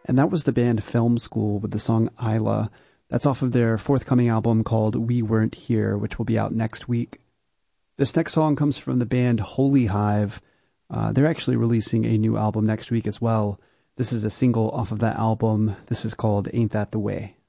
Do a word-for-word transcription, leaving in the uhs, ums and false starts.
And that was the band Film School with the song Isla. That's off of their forthcoming album called We Weren't Here, which will be out next week. This next song comes from the band Holy Hive. Uh, they're actually releasing a new album next week as well. This is a single off of that album. This is called Ain't That the Way.